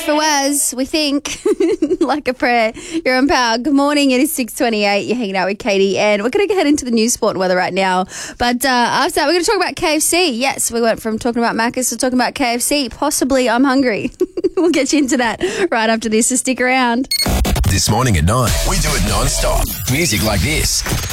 for Waz, we think, like a prayer. You're on Power. Good morning. It is 6:28. You're hanging out with Katie, and we're going to head into the news, sport and weather right now. But after that, we're going to talk about KFC. Yes, we went from talking about Macca's to talking about KFC. Possibly, I'm hungry. We'll get you into that right after this, so stick around. This morning at 9, we do it non-stop. Music like this.